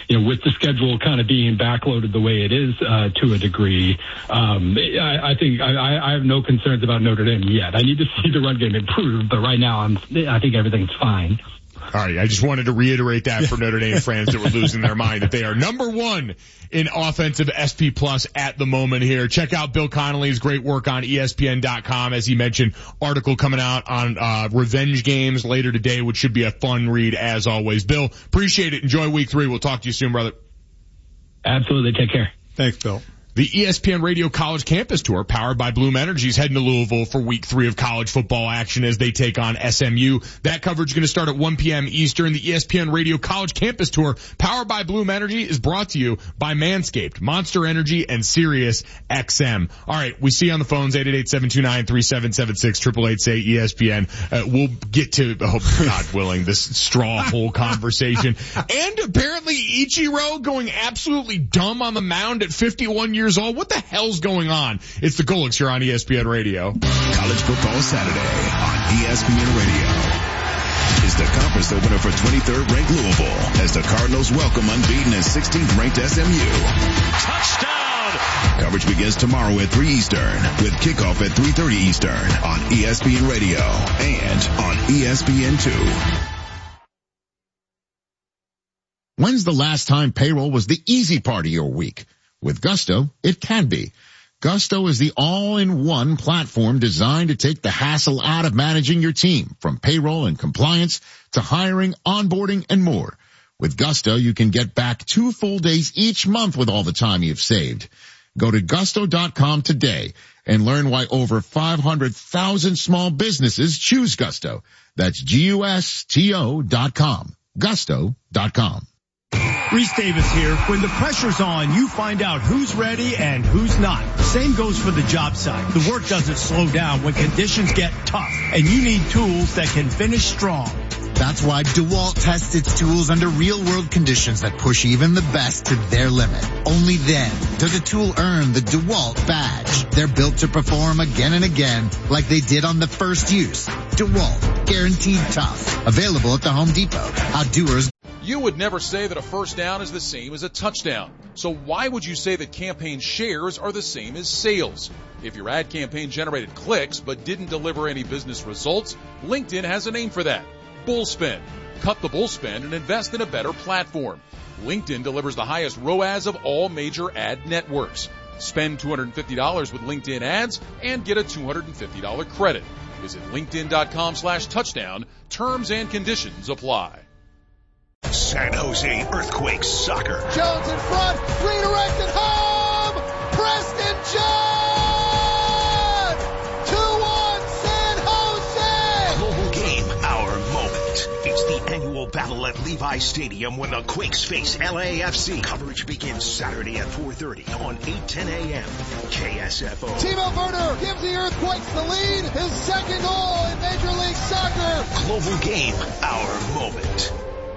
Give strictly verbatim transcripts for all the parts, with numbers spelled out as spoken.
you know, with the schedule kind of being backloaded the way it is uh, to a degree, um, I, I think I, I have no concerns about Notre Dame yet. I need to see the run game improve, but right now I'm, I think everything's fine. All right, I just wanted to reiterate that for Notre Dame fans that were losing their mind, that they are number one in offensive S P Plus at the moment here. Check out Bill Connolly's great work on E S P N dot com. As he mentioned, article coming out on uh revenge games later today, which should be a fun read as always. Bill, appreciate it. Enjoy week three. We'll talk to you soon, brother. Absolutely. Take care. Thanks, Bill. The E S P N Radio College Campus Tour, powered by Bloom Energy, is heading to Louisville for week three of college football action as they take on S M U. That coverage is going to start at one p.m. Eastern. The E S P N Radio College Campus Tour, powered by Bloom Energy, is brought to you by Manscaped, Monster Energy, and Sirius X M. All right, we see you on the phones, eight eight eight, seven two nine, three seven seven six, eight eight eight, say E S P N. Uh, we'll get to, oh, God willing, this straw hole conversation. And apparently Ichiro going absolutely dumb on the mound at fifty-one years old. What the hell's going on? It's the Golics here on E S P N Radio. College Football Saturday on E S P N Radio is the conference opener for twenty-third ranked Louisville as the Cardinals welcome unbeaten and sixteenth ranked S M U. Touchdown! Coverage begins tomorrow at three Eastern with kickoff at three thirty Eastern on E S P N Radio and on E S P N two. When's the last time payroll was the easy part of your week? With Gusto, it can be. Gusto is the all-in-one platform designed to take the hassle out of managing your team, from payroll and compliance to hiring, onboarding, and more. With Gusto, you can get back two full days each month with all the time you've saved. Go to gusto dot com today and learn why over five hundred thousand small businesses choose Gusto. That's G U S T O dot com. gusto dot com. Reese Davis here. When the pressure's on, you find out who's ready and who's not. Same goes for the job site. The work doesn't slow down when conditions get tough, and you need tools that can finish strong. That's why DeWalt tests its tools under real-world conditions that push even the best to their limit. Only then does a tool earn the DeWalt badge. They're built to perform again and again like they did on the first use. DeWalt, guaranteed tough. Available at the Home Depot. Outdoors. You would never say that a first down is the same as a touchdown. So why would you say that campaign shares are the same as sales? If your ad campaign generated clicks but didn't deliver any business results, LinkedIn has a name for that. Bullspend. Cut the bullspend and invest in a better platform. LinkedIn delivers the highest R O A S of all major ad networks. Spend two hundred fifty dollars with LinkedIn ads and get a two hundred fifty dollars credit. Visit linkedin.com slash touchdown. Terms and conditions apply. San Jose Earthquakes soccer. Jones in front, redirected home, Preston John! two one San Jose! Global game, our moment. It's the annual battle at Levi Stadium when the Quakes face L A F C. Coverage begins Saturday at four thirty on eight ten a.m. K S F O. Timo Werner gives the Earthquakes the lead, his second goal in Major League Soccer. Global game, our moment.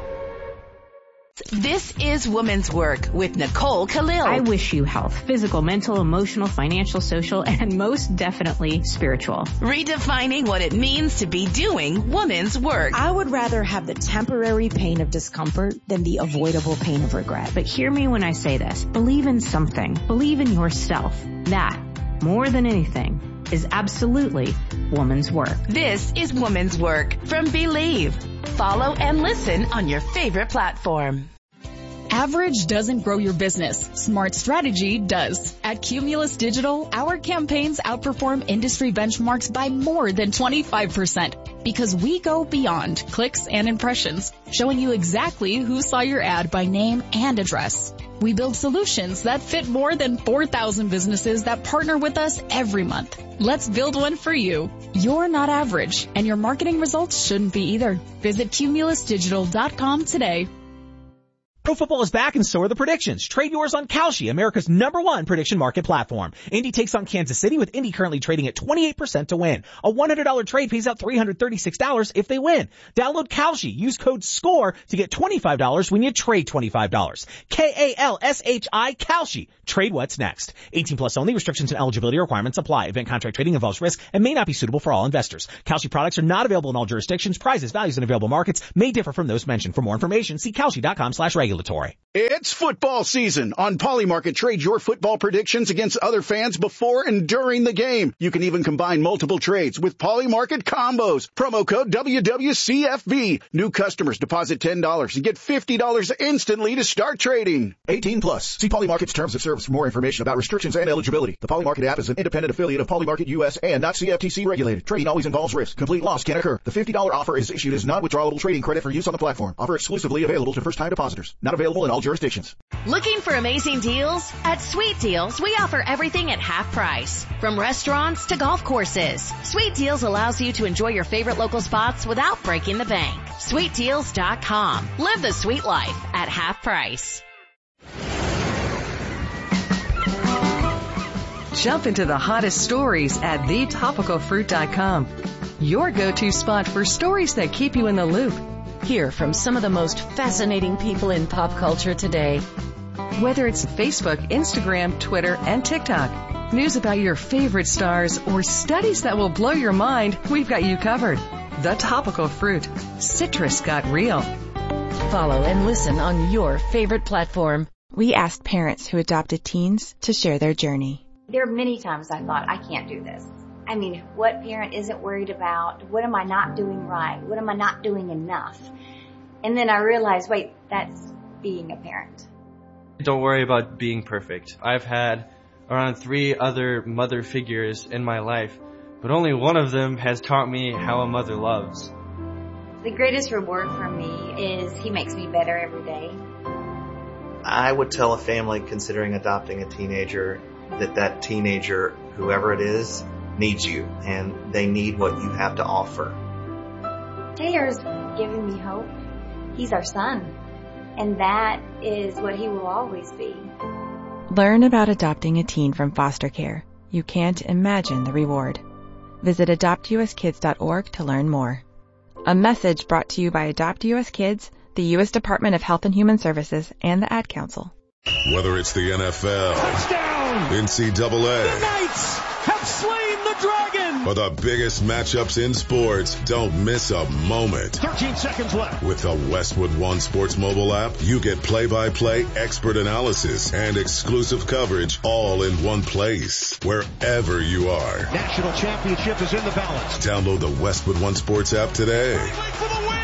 This is Woman's Work with Nicole Khalil. I wish you health, physical, mental, emotional, financial, social, and most definitely spiritual. Redefining what it means to be doing woman's work. I would rather have the temporary pain of discomfort than the avoidable pain of regret. But hear me when I say this. Believe in something. Believe in yourself. That, more than anything, is absolutely woman's work. This is Woman's Work from Believe. Follow and listen on your favorite platform. Average doesn't grow your business. Smart strategy does. At Cumulus Digital, our campaigns outperform industry benchmarks by more than twenty-five percent because we go beyond clicks and impressions, showing you exactly who saw your ad by name and address. We build solutions that fit more than four thousand businesses that partner with us every month. Let's build one for you. You're not average, and your marketing results shouldn't be either. Visit cumulus digital dot com today. Pro football is back and so are the predictions. Trade yours on Kalshi, America's number one prediction market platform. Indy takes on Kansas City with Indy currently trading at twenty-eight percent to win. A one hundred dollars trade pays out three hundred thirty-six dollars if they win. Download Kalshi. Use code SCORE to get twenty-five dollars when you trade twenty-five dollars. K A L S H I, Kalshi. Trade what's next. eighteen plus only. Restrictions and eligibility requirements apply. Event contract trading involves risk and may not be suitable for all investors. Kalshi products are not available in all jurisdictions. Prices, values, and available markets may differ from those mentioned. For more information, see kalshi dot com slash regular. regulatory. It's football season. On Polymarket, trade your football predictions against other fans before and during the game. You can even combine multiple trades with Polymarket combos. Promo code W W C F B. New customers deposit ten dollars and get fifty dollars instantly to start trading. eighteen plus. See Polymarket's terms of service for more information about restrictions and eligibility. The Polymarket app is an independent affiliate of Polymarket U S and not C F T C regulated. Trading always involves risk. Complete loss can occur. The fifty dollars offer is issued as non-withdrawable trading credit for use on the platform. Offer exclusively available to first-time depositors. Not available in all jurisdictions. Looking for amazing deals? At Sweet Deals, we offer everything at half price. From restaurants to golf courses. Sweet Deals allows you to enjoy your favorite local spots without breaking the bank. Sweet Deals dot com. Live the sweet life at half price. Jump into the hottest stories at the topical fruit dot com. Your go-to spot for stories that keep you in the loop. Hear from some of the most fascinating people in pop culture today. Whether it's Facebook, Instagram, Twitter, and TikTok, news about your favorite stars, or studies that will blow your mind, we've got you covered. The Topical Fruit. Citrus got real. Follow and listen on your favorite platform. We asked parents who adopted teens to share their journey. There are many times I thought, I can't do this. I mean, what parent isn't worried about? What am I not doing right? What am I not doing enough? And then I realized, wait, that's being a parent. Don't worry about being perfect. I've had around three other mother figures in my life, but only one of them has taught me how a mother loves. The greatest reward for me is he makes me better every day. I would tell a family considering adopting a teenager that that teenager, whoever it is, needs you, and they need what you have to offer. Taylor's giving me hope. He's our son, and that is what he will always be. Learn about adopting a teen from foster care. You can't imagine the reward. Visit adopt U S kids dot org to learn more. A message brought to you by Adopt U S Kids, the U S Department of Health and Human Services, and the Ad Council. Whether it's the N F L, touchdown, N C double A, the Knights have slain the dragon, or the biggest matchups in sports, don't miss a moment. thirteen seconds left. With the Westwood One Sports mobile app, you get play-by-play, expert analysis, and exclusive coverage all in one place, wherever you are. National championship is in the balance. Download the Westwood One Sports app today. Wait for the win.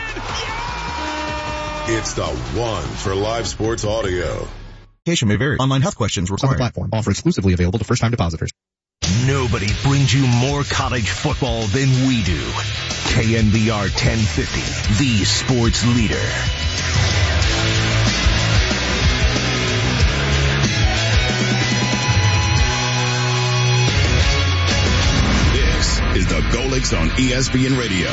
Yeah! It's the one for live sports audio. May vary. Online health questions required. On the platform. Offer exclusively available to first-time depositors. Nobody brings you more college football than we do. K N B R ten fifty, the sports leader. This is the Golics on E S P N Radio.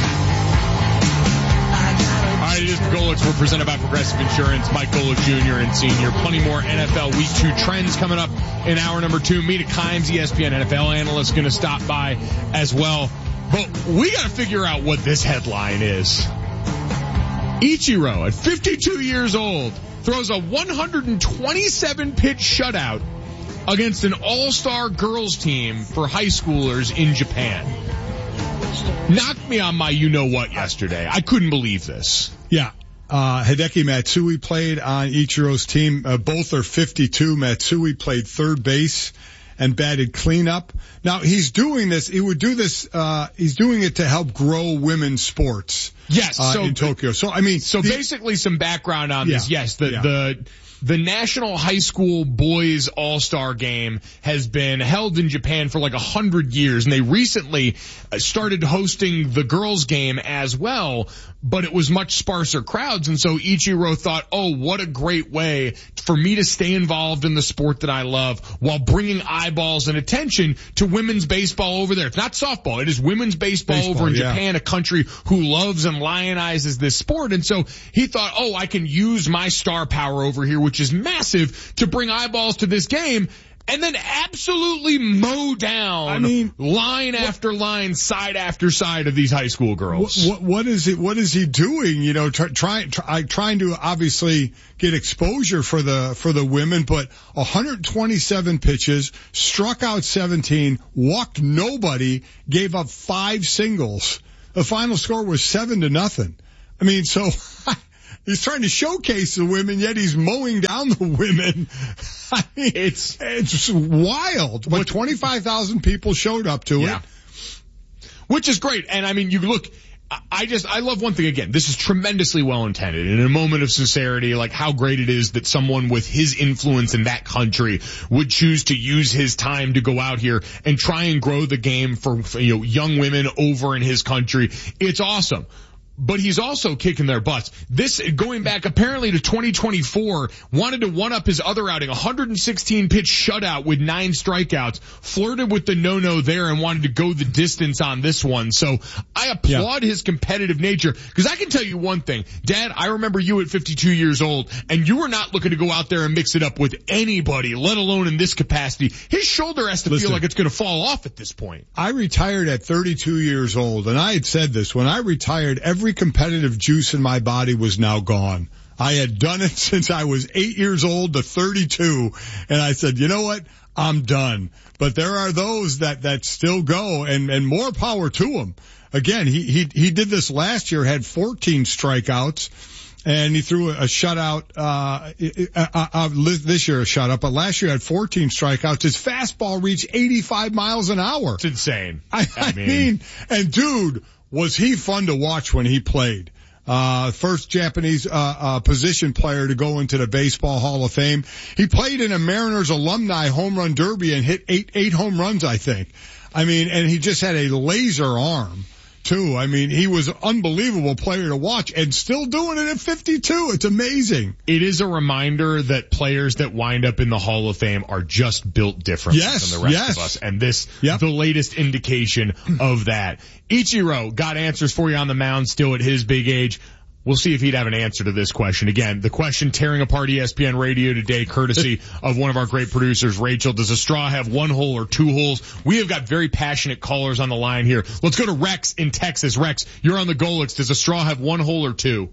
All right, it is the Golics. We're presented by Progressive Insurance. Mike Golick Junior and Senior. Plenty more N F L Week two trends coming up in hour number two. Mita Kimes, E S P N N F L analyst, going to stop by as well. But we got to figure out what this headline is. Ichiro, at fifty-two years old, throws a one hundred twenty-seven pitch shutout against an all-star girls team for high schoolers in Japan. Knocked me on my you-know-what yesterday. I couldn't believe this. Yeah. Uh, Hideki Matsui played on Ichiro's team. Uh, both are fifty-two. Matsui played third base and batted cleanup. Now, he's doing this, he would do this, uh, he's doing it to help grow women's sports. Yes. Uh, so, in Tokyo. So, I mean. So the, basically some background on this. Yeah, yes. The, yeah. the, The National High School Boys All-Star Game has been held in Japan for like a hundred years, and they recently started hosting the girls' game as well, but it was much sparser crowds, and so Ichiro thought, oh, what a great way for me to stay involved in the sport that I love while bringing eyeballs and attention to women's baseball over there. It's not softball, it is women's baseball, baseball over in yeah. Japan, a country who loves and lionizes this sport, and so he thought, oh, I can use my star power over here, which is massive, to bring eyeballs to this game, and then absolutely mow down I mean, line what, after line, side after side of these high school girls. What, what is it? What is he doing? You know, try, try, try, trying to obviously get exposure for the for the women, but one hundred twenty-seven pitches, struck out seventeen, walked nobody, gave up five singles. The final score was seven to nothing. I mean, so. He's trying to showcase the women, yet he's mowing down the women. I mean, it's it's wild. But twenty-five thousand people showed up to yeah. it. Which is great. And I mean, you look, I just, I love one thing again. This is tremendously well intended. In a moment of sincerity, like how great it is that someone with his influence in that country would choose to use his time to go out here and try and grow the game for, for you know, young women over in his country. It's awesome. But he's also kicking their butts. This, going back apparently to twenty twenty-four, wanted to one-up his other outing, one hundred sixteen pitch shutout with nine strikeouts, flirted with the no-no there and wanted to go the distance on this one. So I applaud yeah. his competitive nature, because I can tell you one thing. Dad, I remember you at fifty-two years old, and you were not looking to go out there and mix it up with anybody, let alone in this capacity. His shoulder has to Listen, feel like it's going to fall off at this point. I retired at thirty-two years old, and I had said this. When I retired, every competitive juice in my body was now gone. I had done it since I was eight years old to thirty-two, and I said, you know what? I'm done. But there are those that, that still go, and, and more power to them. Again, he, he, he did this last year, had fourteen strikeouts, and he threw a shutout, uh, uh, uh, this year a shutout, but last year had fourteen strikeouts. His fastball reached eighty-five miles an hour. It's insane. I, I, I mean, mean, and dude, was he fun to watch when he played. Uh, first Japanese, uh, uh, position player to go into the Baseball Hall of Fame. He played in a Mariners alumni home run derby and hit eight, eight home runs, I think. I mean, and he just had a laser arm too. I mean, he was an unbelievable player to watch and still doing it at fifty-two. It's amazing. It is a reminder that players that wind up in the Hall of Fame are just built differently yes, than the rest yes. of us. And this, yep. the latest indication of that. Ichiro got answers for you on the mound still at his big age. We'll see if he'd have an answer to this question. Again, the question tearing apart E S P N Radio today, courtesy of one of our great producers, Rachel. Does a straw have one hole or two holes? We have got very passionate callers on the line here. Let's go to Rex in Texas. Rex, you're on the Golix. Does a straw have one hole or two?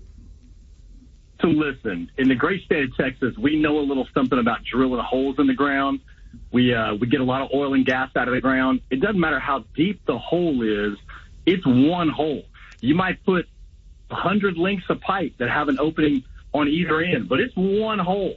So listen, in the great state of Texas, we know a little something about drilling holes in the ground. We, uh, we get a lot of oil and gas out of the ground. It doesn't matter how deep the hole is. It's one hole. You might put one hundred lengths of pipe that have an opening on either end, but it's one hole.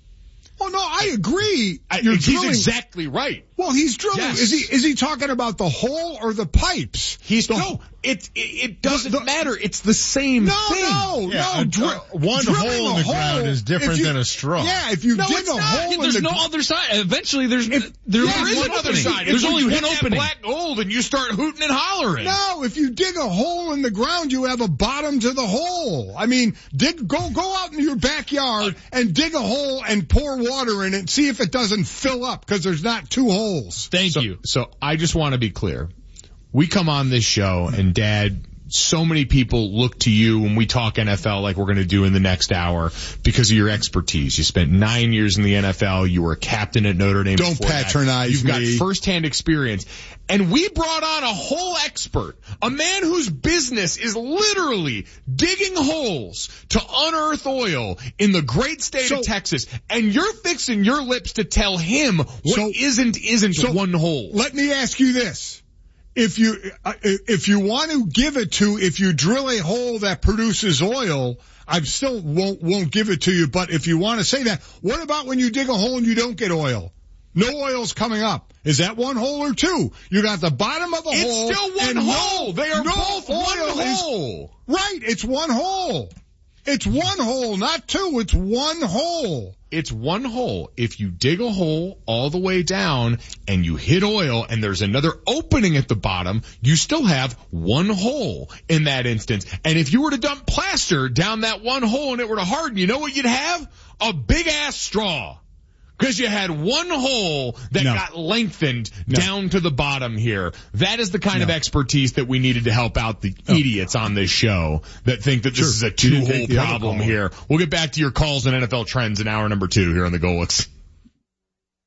Oh no, I agree. You're he's drilling. Exactly right. Well, he's drilling. Yes. Is he? Is he talking about the hole or the pipes? He's the, no. It it, it doesn't the, the, matter. It's the same no, thing. No, yeah, no, dr- uh, one hole in the hole, ground is different you, than a straw. Yeah, if you no, dig a not. hole, Yeah, in there's the, no other side. Eventually, there's if, yeah, there, there is one an other opening. side. There's if only one that opening. Black gold, and you start hooting and hollering. No, if you dig a hole in the ground, you have a bottom to the hole. I mean, dig go go out in your backyard and dig a hole and pour water in it and see if it doesn't fill up because there's not two holes. Thank so, you. So I just want to be clear. We come on this show, and Dad, so many people look to you when we talk N F L like we're going to do in the next hour because of your expertise. You spent nine years in the N F L. You were a captain at Notre Dame. Don't patronize You've me. You've got firsthand experience. And we brought on a whole expert, a man whose business is literally digging holes to unearth oil in the great state so, of Texas. And you're fixing your lips to tell him what so, isn't isn't so one hole. Let me ask you this. If you, uh, if you want to give it to, if you drill a hole that produces oil, I still won't, won't give it to you. But if you want to say that, what about when you dig a hole and you don't get oil? No oil's coming up. Is that one hole or two? You got the bottom of the it's hole. It's still one hole. No, they are no both one hole. Is, right. It's one hole. It's one hole, not two. It's one hole. It's one hole. If you dig a hole all the way down and you hit oil and there's another opening at the bottom, you still have one hole in that instance. And if you were to dump plaster down that one hole and it were to harden, you know what you'd have? A big ass straw. Because you had one hole that no. got lengthened no. down to the bottom here. That is the kind no. of expertise that we needed to help out the no. idiots on this show that think that this sure. is a two-hole problem here. We'll get back to your calls and N F L trends in hour number two here on the Golix.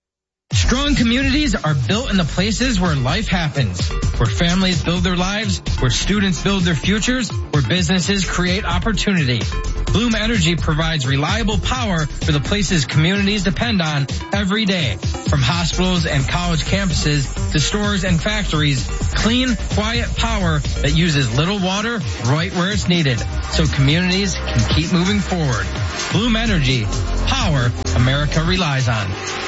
Strong communities are built in the places where life happens, where families build their lives, where students build their futures, where businesses create opportunity. Bloom Energy provides reliable power for the places communities depend on every day. From hospitals and college campuses to stores and factories, clean, quiet power that uses little water right where it's needed so communities can keep moving forward. Bloom Energy, power America relies on.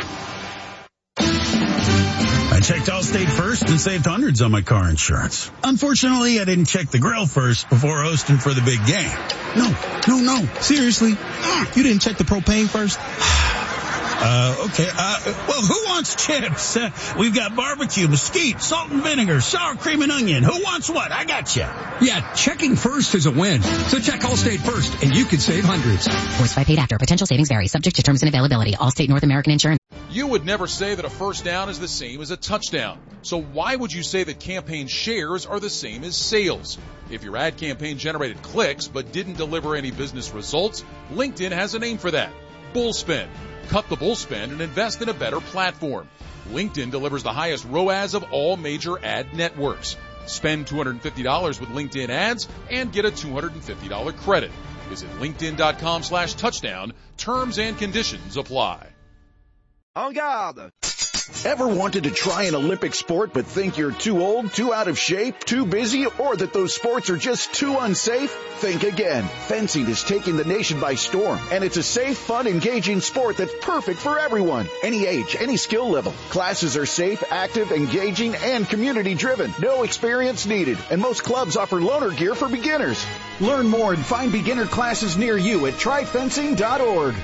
I checked Allstate first and saved hundreds on my car insurance. Unfortunately, I didn't check the grill first before hosting for the big game. No, no, no. Seriously? You didn't check the propane first? Uh, okay. Uh, well, who wants chips? Uh, we've got barbecue, mesquite, salt and vinegar, sour cream and onion. Who wants what? I got you. Yeah, checking first is a win. So check Allstate first, and you can save hundreds. Voiced by paid after. Potential savings vary. Subject to terms and availability. Allstate North American Insurance. You would never say that a first down is the same as a touchdown. So why would you say that campaign shares are the same as sales? If your ad campaign generated clicks but didn't deliver any business results, LinkedIn has a name for that. Bullspend. Cut the bullspend and invest in a better platform. LinkedIn delivers the highest R O A S of all major ad networks. Spend two hundred fifty dollars with LinkedIn ads and get a two hundred fifty dollars credit. Visit linkedin.com slash touchdown. Terms and conditions apply. En garde! Ever wanted to try an Olympic sport but think you're too old, too out of shape, too busy, or that those sports are just too unsafe? Think again. Fencing is taking the nation by storm, and it's a safe, fun, engaging sport that's perfect for everyone. Any age, any skill level. Classes are safe, active, engaging, and community-driven. No experience needed, and most clubs offer loaner gear for beginners. Learn more and find beginner classes near you at try fencing dot org.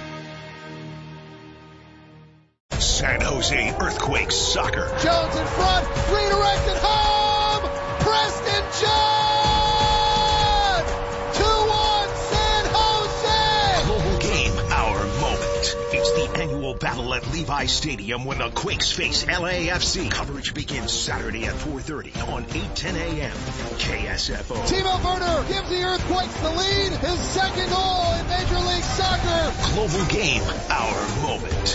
San Jose Earthquakes soccer. Jones in front, redirected home! Preston John! two one San Jose! Global game, our moment. It's the annual battle at Levi Stadium when the Quakes face L A F C. Coverage begins Saturday at four thirty on eight ten a.m. K S F O. Timo Werner gives the Earthquakes the lead. His second goal in Major League Soccer. Global game, our moment.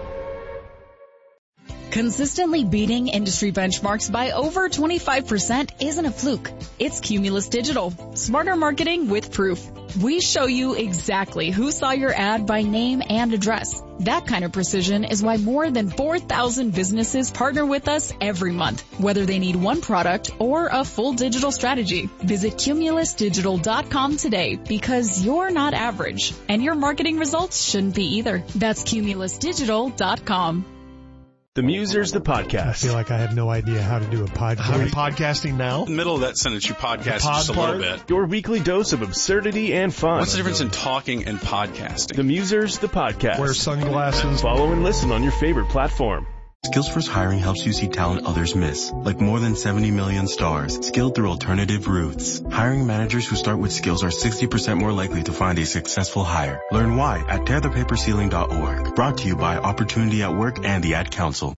Consistently beating industry benchmarks by over twenty-five percent isn't a fluke. It's Cumulus Digital. Smarter marketing with proof. We show you exactly who saw your ad by name and address. That kind of precision is why more than four thousand businesses partner with us every month, whether they need one product or a full digital strategy. Visit cumulus digital dot com today because you're not average, and your marketing results shouldn't be either. That's cumulus digital dot com. The Musers, the podcast. I feel like I have no idea how to do a podcast. How are you podcasting now? In the middle of that sentence, you podcast pod just a part? little bit. Your weekly dose of absurdity and fun. What's the difference in talking and podcasting? The Musers, the podcast. Wear sunglasses. Follow and listen on your favorite platform. Skillsforce Hiring helps you see talent others miss, like more than seventy million stars, skilled through alternative routes. Hiring managers who start with skills are sixty percent more likely to find a successful hire. Learn why at tear the paper ceiling dot org. Brought to you by Opportunity at Work and the Ad Council.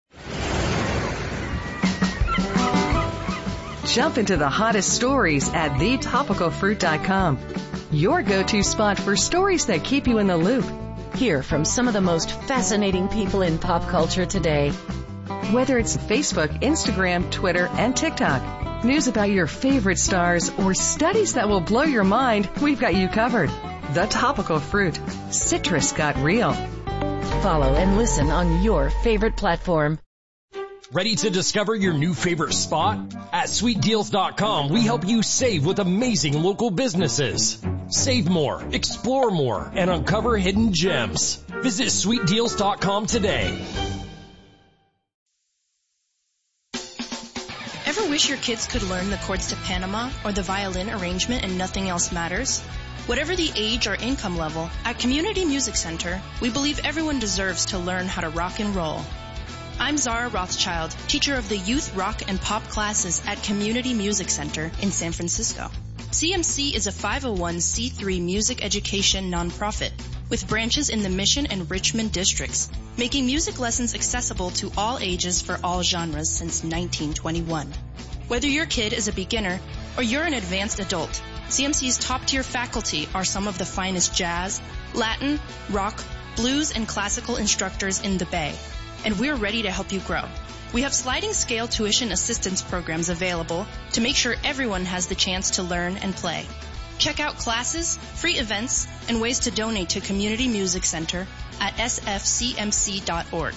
Jump into the hottest stories at the topical fruit dot com. Your go-to spot for stories that keep you in the loop. Hear from some of the most fascinating people in pop culture today. Whether it's Facebook, Instagram, Twitter, and TikTok, news about your favorite stars, or studies that will blow your mind, we've got you covered. The Topical Fruit. Citrus got real. Follow and listen on your favorite platform. Ready to discover your new favorite spot? At sweet deals dot com, we help you save with amazing local businesses. Save more, explore more, and uncover hidden gems. Visit sweet deals dot com today. Ever wish your kids could learn the chords to Panama or the violin arrangement and nothing else matters? Whatever the age or income level, at Community Music Center, we believe everyone deserves to learn how to rock and roll. I'm Zara Rothschild, teacher of the youth rock and pop classes at Community Music Center in San Francisco. C M C is a five oh one c three music education nonprofit with branches in the Mission and Richmond districts, making music lessons accessible to all ages for all genres since nineteen twenty-one. Whether your kid is a beginner or you're an advanced adult, C M C's top-tier faculty are some of the finest jazz, Latin, rock, blues, and classical instructors in the Bay. and we're ready to help you grow. We have sliding scale tuition assistance programs available to make sure everyone has the chance to learn and play. Check out classes, free events, and ways to donate to Community Music Center at s f c m c dot org.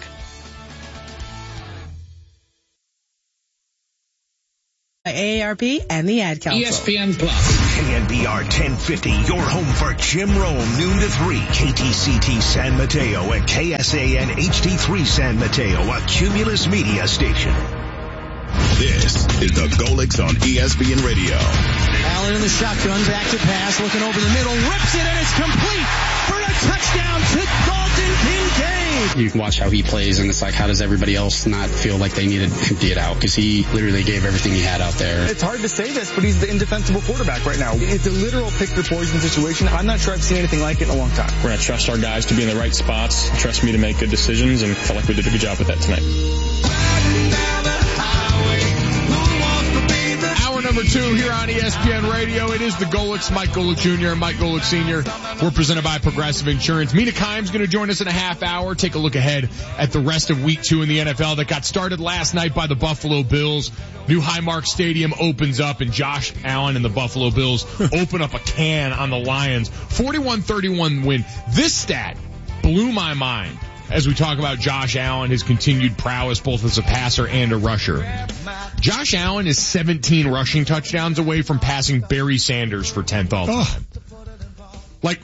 A A R P and the Ad Council. E S P N Plus. K N B R ten fifty, your home for Jim Rome, noon to three. K T C T San Mateo and K S A N H D three San Mateo, a Cumulus media station. This is the Golix on E S P N Radio. Allen in the shotgun, back to pass, looking over the middle, rips it, and it's complete for a touchdown to Dalton Kincaid. You can watch how he plays, and it's like, how does everybody else not feel like they need to empty it out? Because he literally gave everything he had out there. It's hard to say this, but he's the indefensible quarterback right now. It's a literal pick-your-poison situation. I'm not sure I've seen anything like it in a long time. We're going to trust our guys to be in the right spots, trust me to make good decisions, and felt like we did a good job with that tonight. Number two here on E S P N Radio. It is the Golix, Mike Golick Junior and Mike Golick Senior We're presented by Progressive Insurance. Mina Kimes going to join us in a half hour. Take a look ahead at the rest of week two in the N F L that got started last night by the Buffalo Bills. New Highmark Stadium opens up, and Josh Allen and the Buffalo Bills open up a can on the Lions. forty-one thirty-one win. This stat blew my mind as we talk about Josh Allen, his continued prowess both as a passer and a rusher. Josh Allen is seventeen rushing touchdowns away from passing Barry Sanders for tenth all time. Oh. Like,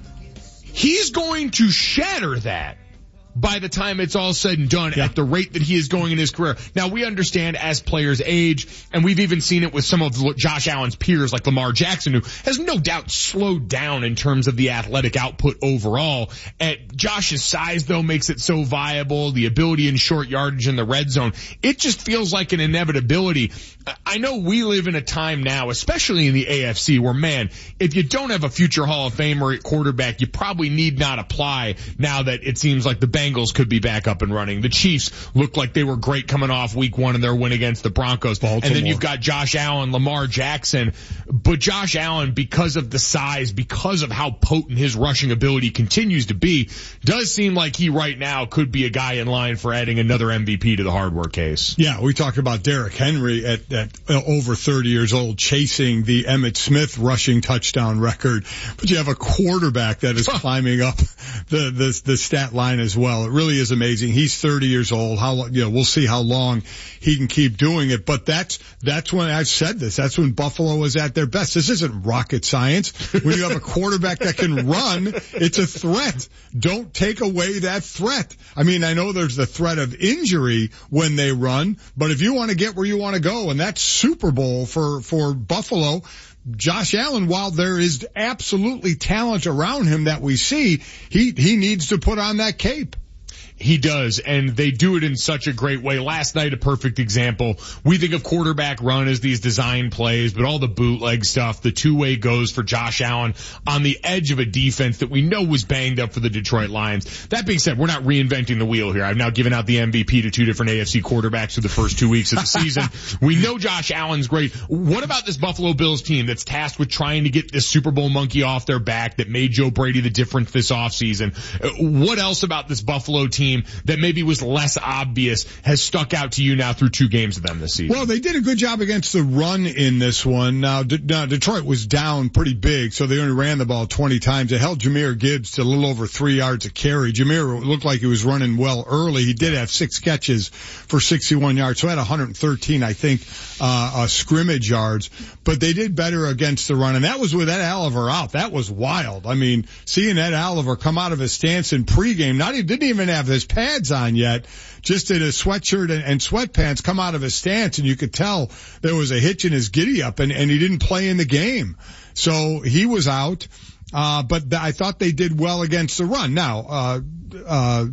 he's going to shatter that by the time it's all said and done yeah. at the rate that he is going in his career. Now, we understand as players age, and we've even seen it with some of Josh Allen's peers like Lamar Jackson, who has no doubt slowed down in terms of the athletic output overall. At Josh's size, though, makes it so viable, the ability in short yardage in the red zone. It just feels like an inevitability. I know we live in a time now, especially in the A F C, where, man, if you don't have a future Hall of Famer at quarterback, you probably need not apply now that it seems like the Bengals could be back up and running. The Chiefs looked like they were great coming off week one in their win against the Broncos. Baltimore. And then you've got Josh Allen, Lamar Jackson. But Josh Allen, because of the size, because of how potent his rushing ability continues to be, does seem like he right now could be a guy in line for adding another M V P to the hardware case. Yeah, we talked about Derrick Henry at, at uh, over thirty years old chasing the Emmitt Smith rushing touchdown record. But you have a quarterback that is climbing up the, the, the stat line as well. It really is amazing. He's thirty years old. How, you know, we'll see how long he can keep doing it. But that's, that's when I've said this. That's when Buffalo was at their best. This isn't rocket science. When you have a quarterback that can run, it's a threat. Don't take away that threat. I mean, I know there's the threat of injury when they run, but if you want to get where you want to go, and that's Super Bowl for, for Buffalo, Josh Allen, while there is absolutely talent around him that we see, he, he needs to put on that cape. He does, and they do it in such a great way. Last night, a perfect example. We think of quarterback run as these design plays, but all the bootleg stuff, the two-way goes for Josh Allen on the edge of a defense that we know was banged up for the Detroit Lions. That being said, we're not reinventing the wheel here. I've now given out the M V P to two different A F C quarterbacks for the first two weeks of the season. We know Josh Allen's great. What about this Buffalo Bills team that's tasked with trying to get this Super Bowl monkey off their back that made Joe Brady the difference this offseason? What else about this Buffalo team that maybe was less obvious has stuck out to you now through two games of them this season? Well, they did a good job against the run in this one. Now, De- now Detroit was down pretty big, so they only ran the ball twenty times. They held Jahmyr Gibbs to a little over three yards a carry. Jahmyr looked like he was running well early. He did have six catches for sixty-one yards, so had one hundred thirteen, I think, uh, uh scrimmage yards. But they did better against the run, and that was with Ed Oliver out. That was wild. I mean, seeing Ed Oliver come out of his stance in pregame, not he didn't even have his pads on yet, just in a sweatshirt and, and sweatpants, come out of his stance, and you could tell there was a hitch in his giddy up, and, and he didn't play in the game. So he was out, uh, but th- I thought they did well against the run. Now, uh, uh,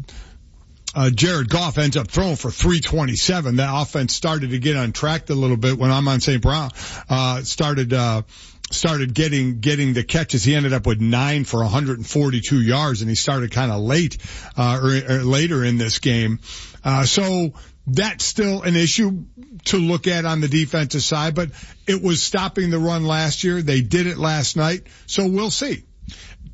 Uh, Jared Goff ends up throwing for three twenty-seven. That offense started to get untracked a little bit when I'm on Saint Brown, uh, started, uh, started getting, getting the catches. He ended up with nine for one hundred forty-two yards, and he started kind of late, uh, or, or later in this game. Uh, so that's still an issue to look at on the defensive side, but it was stopping the run last year. They did it last night, so we'll see.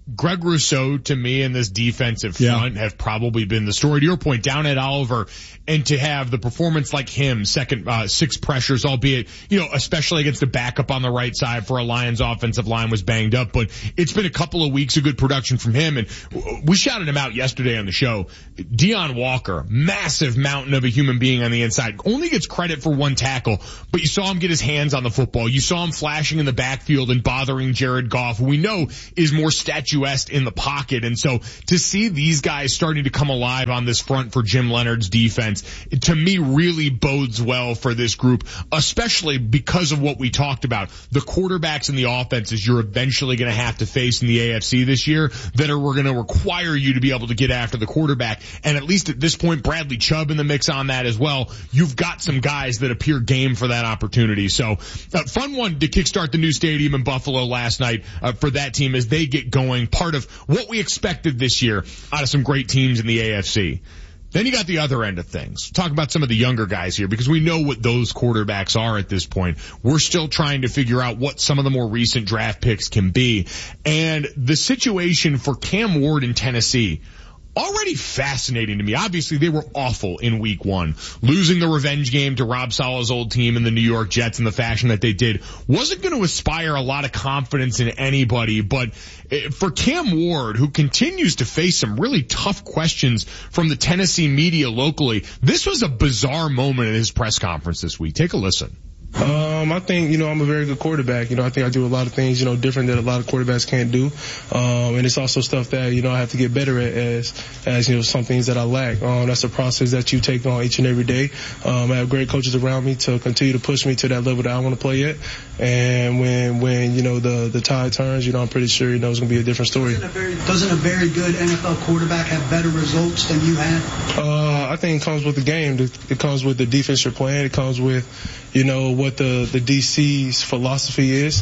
Greg Rousseau, to me, and this defensive front yeah. have probably been the story. To your point, down at Oliver, and to have the performance like him, second, uh, six pressures, albeit, you know, especially against the backup on the right side for a Lions offensive line was banged up, but it's been a couple of weeks of good production from him, and we shouted him out yesterday on the show. Deon Walker, massive mountain of a human being on the inside, only gets credit for one tackle, but you saw him get his hands on the football. You saw him flashing in the backfield and bothering Jared Goff, who we know is more statuesque in the pocket. And so to see these guys starting to come alive on this front for Jim Leonard's defense, to me really bodes well for this group, especially because of what we talked about. The quarterbacks and the offenses you're eventually going to have to face in the A F C this year that are going to require you to be able to get after the quarterback. And at least at this point, Bradley Chubb in the mix on that as well. You've got some guys that appear game for that opportunity. So uh, fun one to kickstart the new stadium in Buffalo last night uh, for that team as they get going. Part of what we expected this year out of some great teams in the A F C. Then you got the other end of things. Talk about some of the younger guys here because we know what those quarterbacks are at this point. We're still trying to figure out what some of the more recent draft picks can be. And the situation for Cam Ward in Tennessee, already fascinating to me. Obviously, they were awful in week one. Losing the revenge game to Rob Saleh's old team and the New York Jets in the fashion that they did wasn't going to inspire a lot of confidence in anybody. But for Cam Ward, who continues to face some really tough questions from the Tennessee media locally, this was a bizarre moment in his press conference this week. Take a listen. Um, I think, you know, I'm a very good quarterback. You know, I think I do a lot of things, you know, different that a lot of quarterbacks can't do. Um, and it's also stuff that, you know, I have to get better at as, as, you know, some things that I lack. Um, that's a process that you take on each and every day. Um, I have great coaches around me to continue to push me to that level that I want to play at. And when, when, you know, the, the tide turns, you know, I'm pretty sure, you know, it's going to be a different story. Doesn't a very, doesn't a very good N F L quarterback have better results than you had? Uh, I think it comes with the game. It comes with the defense you're playing. It comes with, you know, what the, the D C's philosophy is.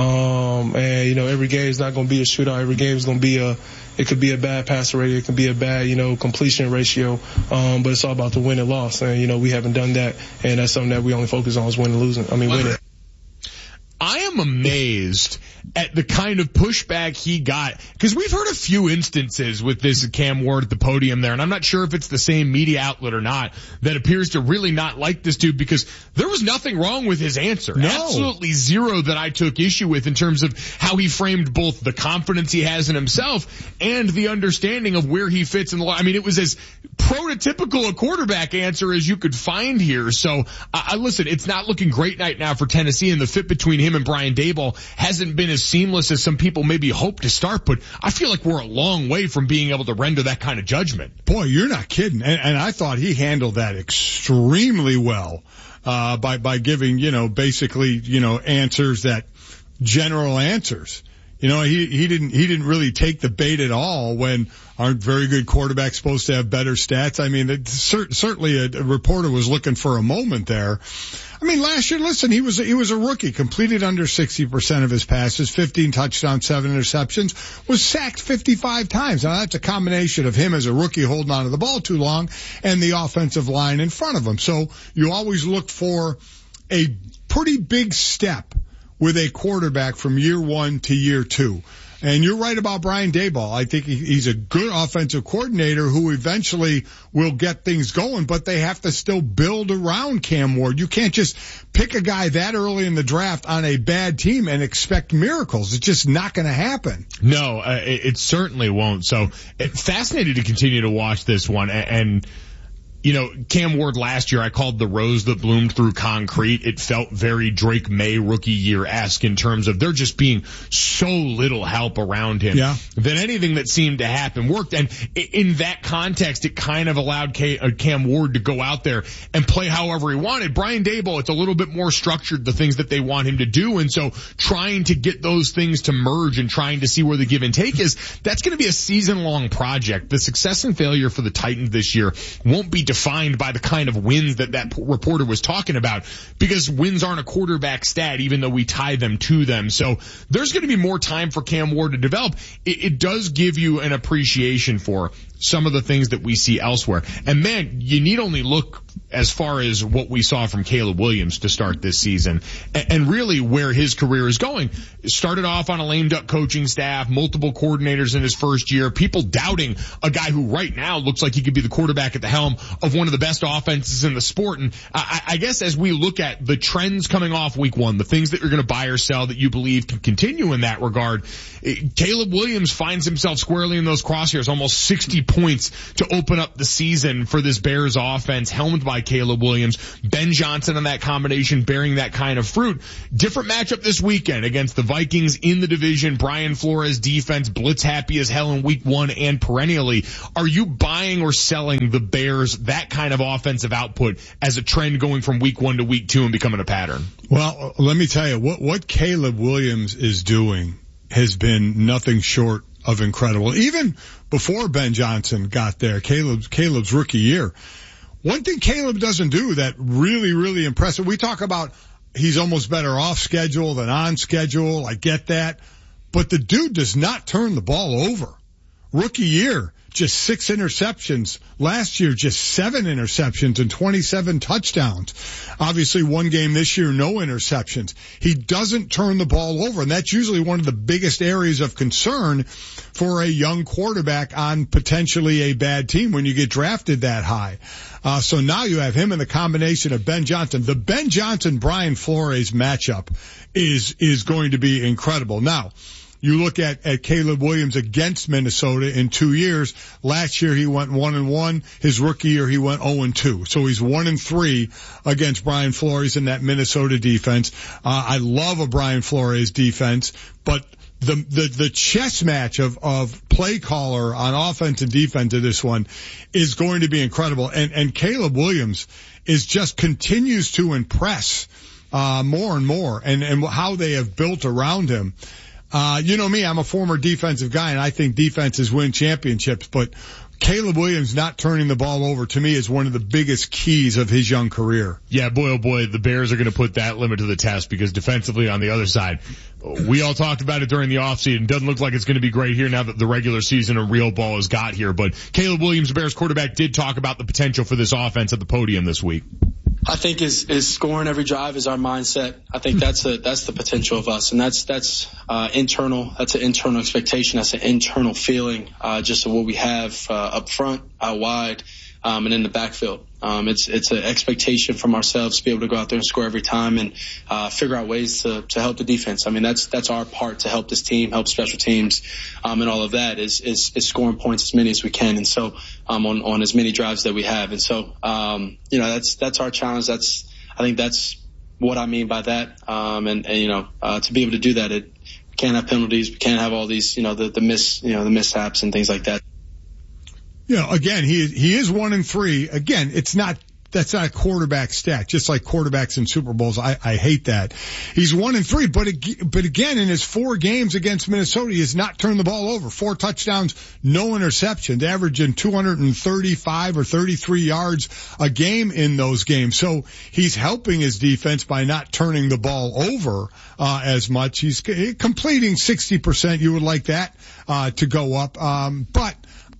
Um, and, you know, every game is not going to be a shootout. Every game is going to be a, it could be a bad passer rate. It could be a bad, you know, completion ratio. Um, but it's all about the win and loss. And, you know, we haven't done that. And that's something that we only focus on is winning and losing. I mean, winning. I am amazed at the kind of pushback he got, because we've heard a few instances with this Cam Ward at the podium there, and I'm not sure if it's the same media outlet or not that appears to really not like this dude, because there was nothing wrong with his answer. No. Absolutely zero that I took issue with in terms of how he framed both the confidence he has in himself and the understanding of where he fits in the line. I mean, it was as prototypical a quarterback answer as you could find here. So, I uh, listen, it's not looking great right now for Tennessee, and the fit between him and Brian Daboll hasn't been as seamless as some people maybe hope to start, but I feel like we're a long way from being able to render that kind of judgment. Boy, you're not kidding. And, and I thought he handled that extremely well, uh, by, by giving, you know, basically, you know, answers that general answers. You know, he, he didn't, he didn't really take the bait at all when aren't very good quarterbacks supposed to have better stats. I mean, it, cer- certainly a, a reporter was looking for a moment there. I mean, last year, listen, he was, he was a rookie, completed under sixty percent of his passes, fifteen touchdowns, seven interceptions, was sacked fifty-five times. Now that's a combination of him as a rookie holding onto the ball too long and the offensive line in front of him. So you always look for a pretty big step with a quarterback from year one to year two. And you're right about Brian Daboll. I think he's a good offensive coordinator who eventually will get things going, but they have to still build around Cam Ward. You can't just pick a guy that early in the draft on a bad team and expect miracles. It's just not going to happen. No, uh, it, it certainly won't. So it, fascinated to continue to watch this one. And, and you know, Cam Ward last year, I called the rose that bloomed through concrete. It felt very Drake May rookie year-esque in terms of there just being so little help around him. Yeah. That anything that seemed to happen worked. And in that context, it kind of allowed Cam Ward to go out there and play however he wanted. Brian Daboll, it's a little bit more structured, the things that they want him to do. And so trying to get those things to merge and trying to see where the give and take is, that's going to be a season-long project. The success and failure for the Titans this year won't be defined by the kind of wins that that reporter was talking about, because wins aren't a quarterback stat, even though we tie them to them. So there's going to be more time for Cam Ward to develop. It, it does give you an appreciation for some of the things that we see elsewhere. And man, you need only look as far as what we saw from Caleb Williams to start this season, and, and really where his career is going. Started off on a lame duck coaching staff, multiple coordinators in his first year, people doubting a guy who right now looks like he could be the quarterback at the helm of one of the best offenses in the sport. And I, I guess as we look at the trends coming off week one, the things that you're going to buy or sell that you believe can continue in that regard, Caleb Williams finds himself squarely in those crosshairs, almost sixty points to open up the season for this Bears offense, helmed by Caleb Williams. Ben Johnson and that combination bearing that kind of fruit. Different matchup this weekend against the Vikings in the division. Brian Flores defense blitz happy as hell in week one and perennially. Are you buying or selling the Bears that kind of offensive output as a trend going from week one to week two and becoming a pattern? Well, let me tell you, what, what Caleb Williams is doing has been nothing short of incredible. Even before Ben Johnson got there, Caleb's, Caleb's rookie year. One thing Caleb doesn't do that really, really impressive, we talk about he's almost better off schedule than on schedule. I get that. But the dude does not turn the ball over. Rookie year, just six interceptions. Last year, just seven interceptions and twenty-seven touchdowns. Obviously, one game this year, no interceptions. He doesn't turn the ball over, and that's usually one of the biggest areas of concern for a young quarterback on potentially a bad team when you get drafted that high. Uh, so now you have him in the combination of Ben Johnson. The Ben Johnson-Brian Flores matchup is, is going to be incredible. Now, you look at, at Caleb Williams against Minnesota in two years. Last year he went one and one. His rookie year he went oh and two. So he's one and three against Brian Flores in that Minnesota defense. Uh, I love a Brian Flores defense, but the, the, the chess match of, of play caller on offense and defense of this one is going to be incredible. And, and Caleb Williams is just continues to impress, uh, more and more and, and how they have built around him. Uh, you know me, I'm a former defensive guy, and I think defenses win championships, but Caleb Williams not turning the ball over, to me, is one of the biggest keys of his young career. Yeah, boy, oh boy, the Bears are going to put that limit to the test, because defensively on the other side, we all talked about it during the offseason. Doesn't look like it's going to be great here now that the regular season of real ball has got here, but Caleb Williams, the Bears quarterback, did talk about the potential for this offense at the podium this week. I think is is scoring every drive is our mindset. I think that's a that's the potential of us, and that's that's uh, internal. That's an internal expectation. That's an internal feeling, uh, just of what we have uh, up front, out wide, um, and in the backfield. Um, it's it's an expectation from ourselves to be able to go out there and score every time and uh, figure out ways to to help the defense. I mean, that's that's our part to help this team, help special teams, um, and all of that is is, is scoring points as many as we can, and so um, on on as many drives that we have. And so um, you know, that's that's our challenge. That's I think that's what I mean by that. Um, and, and you know, uh, to be able to do that, it we can't have penalties, we can't have all these you know the the miss you know the mishaps and things like that. You know, again, he he is one and three. Again, it's not that's not a quarterback stat. Just like quarterbacks in Super Bowls, I I hate that. He's one and three, but but again, in his four games against Minnesota, he has not turned the ball over. Four touchdowns, no interceptions, averaging two hundred thirty-five or thirty-three yards a game in those games. So he's helping his defense by not turning the ball over uh as much. He's completing sixty percent. You would like that uh to go up, um, but.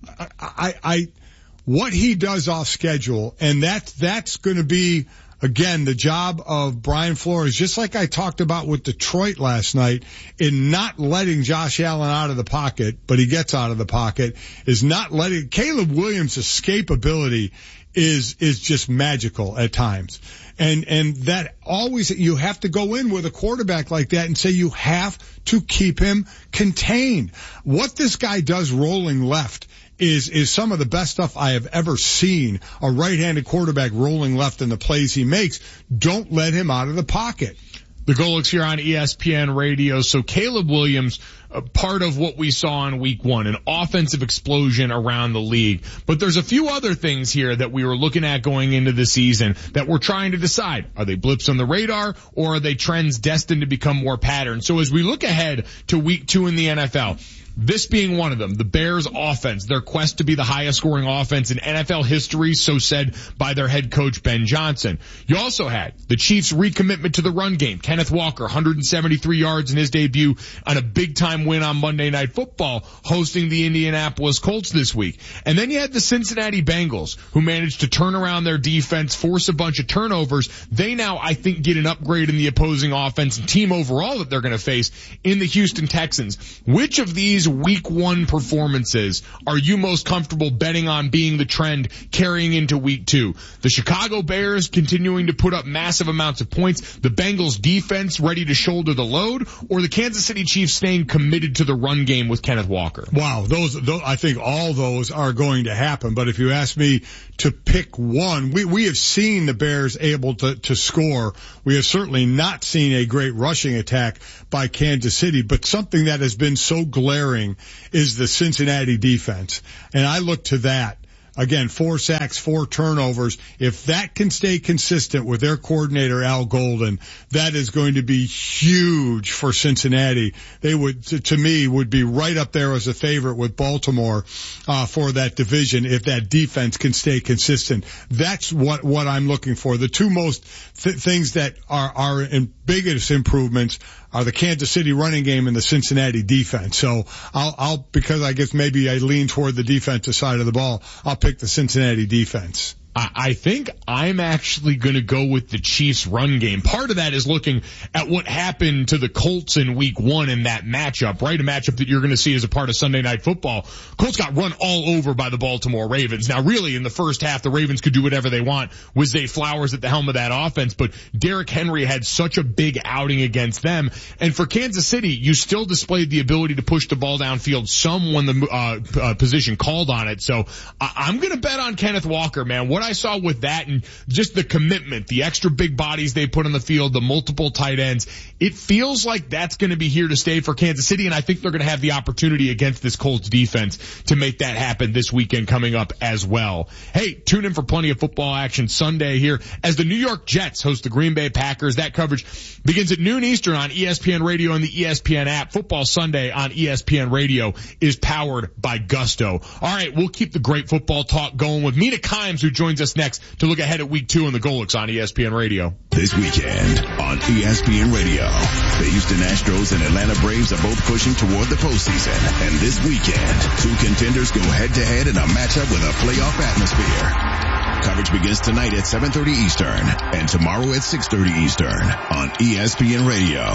I, I, what he does off schedule, and that, that's going to be, again, the job of Brian Flores, just like I talked about with Detroit last night, in not letting Josh Allen out of the pocket, but he gets out of the pocket, is not letting, Caleb Williams' escapability is, is just magical at times. And, and that always, you have to go in with a quarterback like that and say you have to keep him contained. What this guy does rolling left is, is some of the best stuff I have ever seen. A right-handed quarterback rolling left in the plays he makes. Don't let him out of the pocket. The Golics here on E S P N Radio. So Caleb Williams, uh, part of what we saw in week one, an offensive explosion around the league. But there's a few other things here that we were looking at going into the season that we're trying to decide. Are they blips on the radar, or are they trends destined to become more patterns? So as we look ahead to week two in the N F L, this being one of them, the Bears offense, their quest to be the highest scoring offense in N F L history, so said by their head coach Ben Johnson. You also had the Chiefs' recommitment to the run game. Kenneth Walker, one hundred seventy-three yards in his debut on a big time p.m. win on Monday Night Football, hosting the Indianapolis Colts this week. And then you had the Cincinnati Bengals, who managed to turn around their defense, force a bunch of turnovers. They now, I think, get an upgrade in the opposing offense and team overall that they're going to face in the Houston Texans. Which of these week one performances are you most comfortable betting on being the trend carrying into week two? The Chicago Bears continuing to put up massive amounts of points, the Bengals defense ready to shoulder the load, or the Kansas City Chiefs staying committed to the run game with Kenneth Walker? Wow, those, those I think all those are going to happen. But if you ask me to pick one, we, we have seen the Bears able to, to score. We have certainly not seen a great rushing attack by Kansas City, but something that has been so glaring is the Cincinnati defense. And I look to that. Again, four sacks, four turnovers. If that can stay consistent with their coordinator, Al Golden, that is going to be huge for Cincinnati. They would, to, to me, would be right up there as a favorite with Baltimore, uh, for that division if that defense can stay consistent. That's what, what I'm looking for. The two most th- things that are, are in biggest improvements are the Kansas City running game and the Cincinnati defense. So I'll, I'll, because I guess maybe I lean toward the defensive side of the ball, I'll pick the Cincinnati defense. I think I'm actually going to go with the Chiefs run game. Part of that is looking at what happened to the Colts in week one in that matchup, right? A matchup that you're going to see as a part of Sunday Night Football. Colts got run all over by the Baltimore Ravens. Now really in the first half, the Ravens could do whatever they want with Zay Flowers at the helm of that offense, but Derrick Henry had such a big outing against them. And for Kansas City, you still displayed the ability to push the ball downfield some when the uh, uh position called on it. So I- I'm going to bet on Kenneth Walker, man. What I saw with that and just the commitment, the extra big bodies they put on the field, the multiple tight ends, it feels like that's going to be here to stay for Kansas City, and I think they're going to have the opportunity against this Colts defense to make that happen this weekend coming up as well. Hey, tune in for plenty of football action Sunday here as the New York Jets host the Green Bay Packers. That coverage begins at noon Eastern on E S P N Radio and the E S P N app. Football Sunday on E S P N Radio is powered by Gusto. All right, we'll keep the great football talk going with Mina Kimes, who joins us next to look ahead at week two in the Golics on E S P N Radio. This weekend on E S P N Radio, the Houston Astros and Atlanta Braves are both pushing toward the postseason. And this weekend, two contenders go head-to-head in a matchup with a playoff atmosphere. Coverage begins tonight at seven thirty Eastern and tomorrow at six thirty Eastern on E S P N Radio.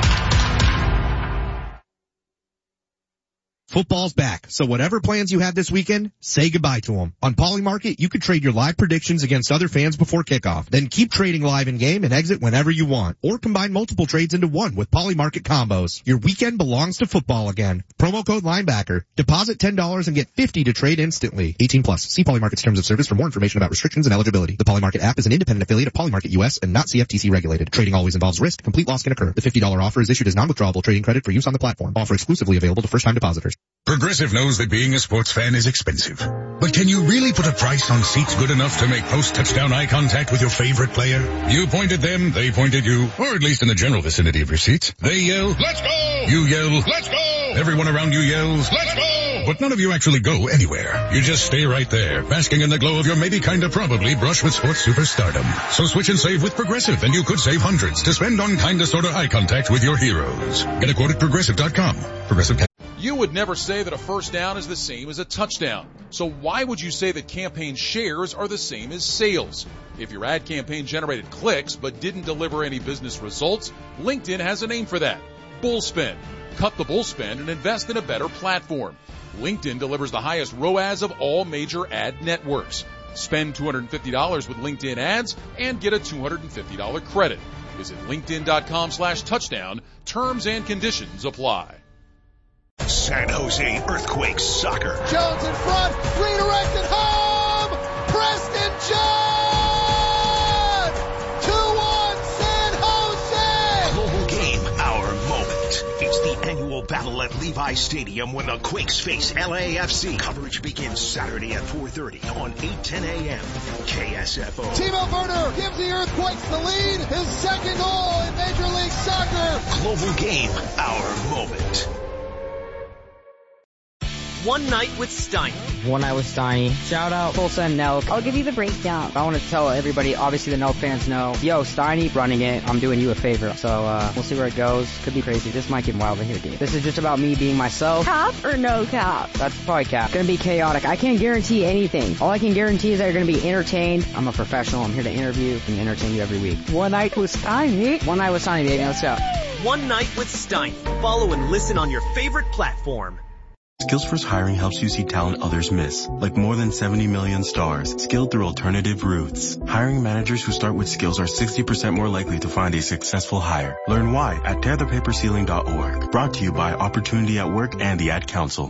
Football's back, so whatever plans you had this weekend, say goodbye to them. On Polymarket, you can trade your live predictions against other fans before kickoff. Then keep trading live in-game and exit whenever you want. Or combine multiple trades into one with Polymarket combos. Your weekend belongs to football again. Promo code Linebacker. Deposit ten dollars and get fifty dollars to trade instantly. eighteen plus. See Polymarket's terms of service for more information about restrictions and eligibility. The Polymarket app is an independent affiliate of Polymarket U S and not C F T C regulated. Trading always involves risk. Complete loss can occur. The fifty dollars offer is issued as non-withdrawable trading credit for use on the platform. Offer exclusively available to first-time depositors. Progressive knows that being a sports fan is expensive. But can you really put a price on seats good enough to make post-touchdown eye contact with your favorite player? You point at them, they point at you, or at least in the general vicinity of your seats. They yell, "Let's go!" You yell, "Let's go!" Everyone around you yells, "Let's go!" But none of you actually go anywhere. You just stay right there, basking in the glow of your maybe kinda probably brush with sports superstardom. So switch and save with Progressive, and you could save hundreds to spend on kinda sorta eye contact with your heroes. Get a quote at progressive dot com. Progressive. You would never say that a first down is the same as a touchdown. So why would you say that campaign shares are the same as sales? If your ad campaign generated clicks but didn't deliver any business results, LinkedIn has a name for that. Bullspend. Cut the bullspend and invest in a better platform. LinkedIn delivers the highest R O A S of all major ad networks. Spend two hundred fifty dollars with LinkedIn ads and get a two hundred fifty dollars credit. Visit linkedin.com slash touchdown. Terms and conditions apply. San Jose Earthquakes soccer. Jones in front, redirected home, Preston John! two one San Jose! Global game, our moment. It's the annual battle at Levi Stadium when the Quakes face L A F C. Coverage begins Saturday at four thirty on eight ten a.m. K S F O. Timo Werner gives the Earthquakes the lead, his second goal in Major League Soccer. Global game, our moment. One Night with Steiny. One Night with Steiny. Shout out Tulsa and Nelk. I'll give you the breakdown. I want to tell everybody, obviously the Nelk fans know, yo, Steiny running it, I'm doing you a favor. So uh, we'll see where it goes. Could be crazy. This might get wild in here, dude. This is just about me being myself. Cap or no cap? That's probably cap. It's gonna be chaotic. I can't guarantee anything. All I can guarantee is that you're gonna be entertained. I'm a professional. I'm here to interview and entertain you every week. One Night with Steiny. One Night with Steiny, baby. Let's go. One Night with Steiny. Follow and listen on your favorite platform. Skillsforce Hiring helps you see talent others miss, like more than seventy million stars, skilled through alternative routes. Hiring managers who start with skills are sixty percent more likely to find a successful hire. Learn why at tear the paper ceiling dot org. Brought to you by Opportunity at Work and the Ad Council.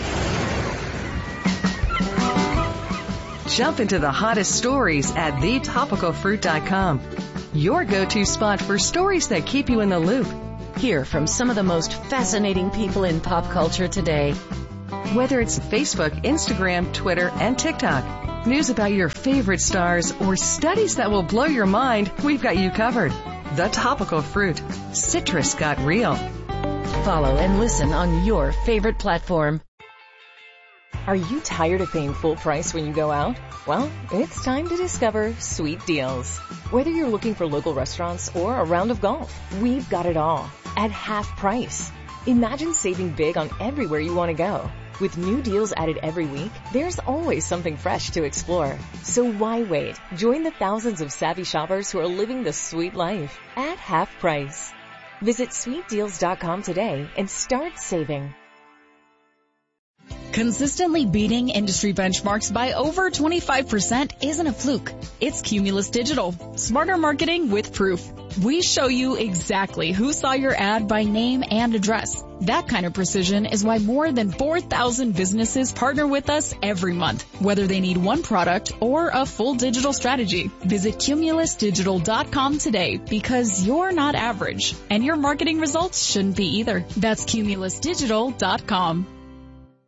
Jump into the hottest stories at the topical fruit dot com. Your go-to spot for stories that keep you in the loop. Hear from some of the most fascinating people in pop culture today. Whether it's Facebook, Instagram, Twitter, and TikTok, news about your favorite stars, or studies that will blow your mind, we've got you covered. The Topical Fruit. Citrus got real. Follow and listen on your favorite platform. Are you tired of paying full price when you go out? Well, it's time to discover Sweet Deals. Whether you're looking for local restaurants or a round of golf, we've got it all at half price. Imagine saving big on everywhere you want to go. With new deals added every week, there's always something fresh to explore. So why wait? Join the thousands of savvy shoppers who are living the sweet life at half price. Visit sweet deals dot com today and start saving. Consistently beating industry benchmarks by over twenty-five percent isn't a fluke. It's Cumulus Digital. Smarter marketing with proof. We show you exactly who saw your ad by name and address. That kind of precision is why more than four thousand businesses partner with us every month, whether they need one product or a full digital strategy. Visit cumulus digital dot com today because you're not average, and your marketing results shouldn't be either. That's cumulus digital dot com.